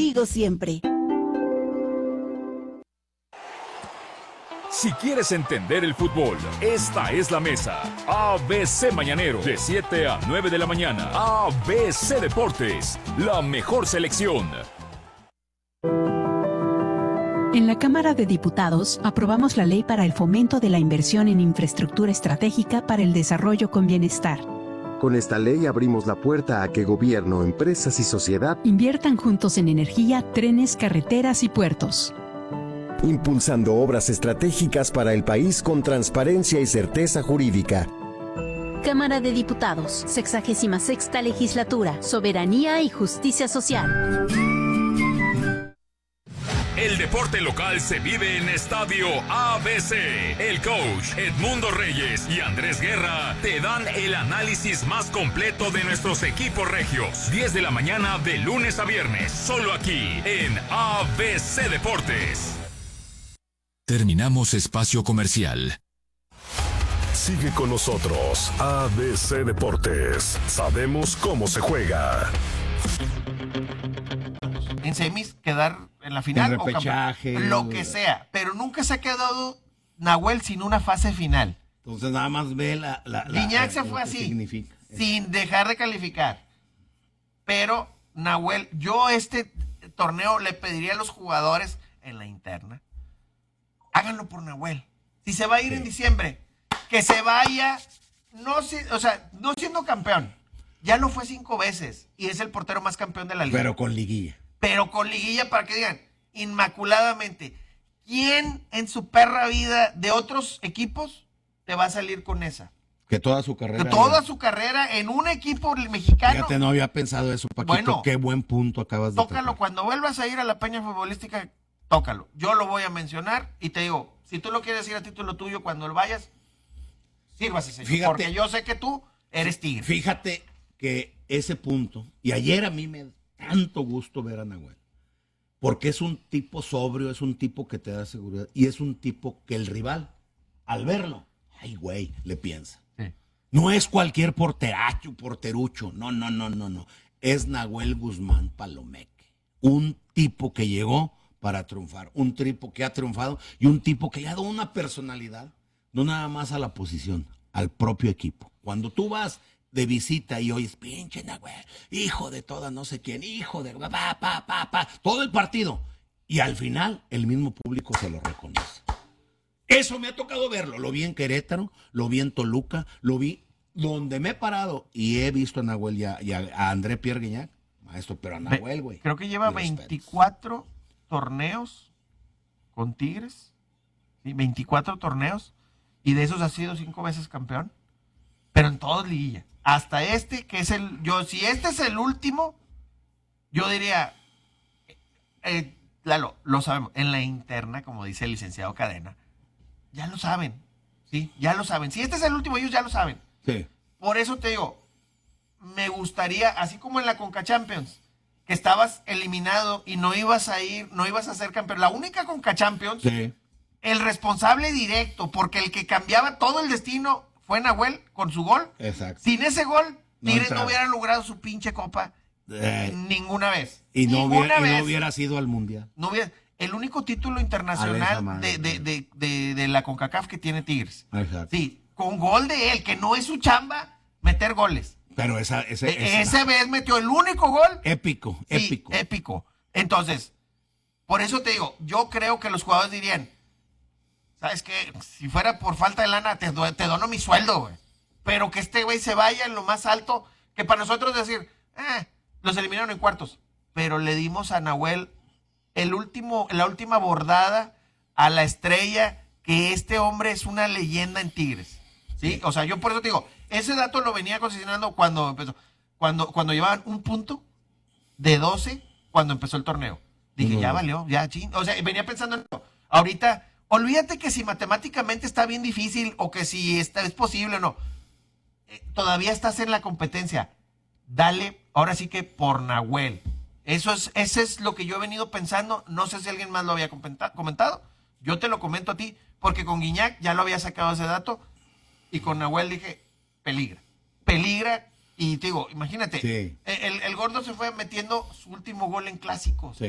contigo siempre. Si quieres entender el fútbol, esta es la mesa. ABC Mañanero, de 7 a 9 de la mañana. ABC Deportes, la mejor selección. En la Cámara de Diputados aprobamos la ley para el fomento de la inversión en infraestructura estratégica para el desarrollo con bienestar. Con esta ley abrimos la puerta a que gobierno, empresas y sociedad inviertan juntos en energía, trenes, carreteras y puertos. Impulsando obras estratégicas para el país con transparencia y certeza jurídica. Cámara de Diputados, 66ª Legislatura, Soberanía y Justicia Social. El deporte local se vive en Estadio ABC. El coach Edmundo Reyes y Andrés Guerra te dan el análisis más completo de nuestros equipos regios. 10 de la mañana de lunes a viernes, solo aquí en ABC Deportes. Terminamos espacio comercial. Sigue con nosotros, ABC Deportes. Sabemos cómo se juega. En semis, quedar en la final en repechaje, o lo que sea, pero nunca se ha quedado Nahuel sin una fase final. Entonces nada más ve Guiñac se fue así, sin dejar de calificar. Pero Nahuel, yo este torneo le pediría a los jugadores en la interna, háganlo por Nahuel. Si se va a ir en diciembre, que se vaya, no siendo campeón. Ya lo fue 5 veces y es el portero más campeón de la liga. Pero con liguilla para que digan, inmaculadamente, ¿quién en su perra vida de otros equipos te va a salir con esa? Que toda su carrera. En un equipo mexicano. Fíjate, no había pensado eso, Paquito. Bueno, qué buen punto acabas de tócalo tocar. Cuando vuelvas a ir a la peña futbolística, tócalo. Yo lo voy a mencionar y te digo, si tú lo quieres ir a título tuyo cuando lo vayas, sírvase, señor. Fíjate, porque yo sé que tú eres tigre. Fíjate que ese punto, y ayer a mí me da tanto gusto ver a Nahuel, porque es un tipo sobrio, es un tipo que te da seguridad, y es un tipo que el rival, al verlo, ay güey, le piensa. Sí. No es cualquier porterucho, no. Es Nahuel Guzmán Palomeque, un tipo que llegó para triunfar, un tipo que ha triunfado y un tipo que le ha dado una personalidad, no nada más a la posición, al propio equipo. Cuando tú vas de visita y oyes, pinche Nahuel, hijo de toda no sé quién, hijo de todo el partido. Y al final, el mismo público se lo reconoce. Eso me ha tocado verlo. Lo vi en Querétaro, lo vi en Toluca, lo vi donde me he parado y he visto a Nahuel y a André Pierre Guiñac, maestro, pero a Nahuel, güey. Creo que lleva 24 torneos con Tigres, ¿sí? 24 torneos, y de esos ha sido 5 veces campeón, pero en todos liguilla. Hasta este, que es si este es el último, yo diría, Lalo, lo sabemos, en la interna, como dice el licenciado Cadena, ya lo saben, ¿sí? Ya lo saben. Si este es el último, ellos ya lo saben. Sí. Por eso te digo, me gustaría, así como en la Conca Champions, que estabas eliminado y no ibas a ser campeón. La única Conca Champions, sí, el responsable directo, porque el que cambiaba todo el destino fue Nahuel con su gol. Exacto. Sin ese gol, Tigres no hubiera logrado su pinche copa ninguna vez. Y no hubiera sido al Mundial. El único título internacional de la CONCACAF que tiene Tigres. Exacto. Sí, con gol de él, que no es su chamba meter goles. Pero esa vez metió el único gol. Épico. Entonces, por eso te digo, yo creo que los jugadores dirían, ¿sabes qué? Si fuera por falta de lana, te dono mi sueldo, güey. Pero que este güey se vaya en lo más alto, que para nosotros decir, los eliminaron en cuartos. Pero le dimos a Nahuel la última bordada a la estrella, que este hombre es una leyenda en Tigres. ¿Sí? O sea, yo por eso te digo, ese dato lo venía considerando cuando empezó. Cuando llevaban un punto de 12 cuando empezó el torneo. Dije, ya valió, ya ching. O sea, venía pensando en esto. Ahorita, olvídate que si matemáticamente está bien difícil o que si es posible o no. Todavía estás en la competencia. Dale, ahora sí que por Nahuel. Ese es lo que yo he venido pensando. No sé si alguien más lo había comentado. Yo te lo comento a ti, porque con Guiñac ya lo había sacado ese dato. Y con Nahuel dije, peligra. Y te digo, imagínate, sí, el gordo se fue metiendo su último gol en clásicos. Sí.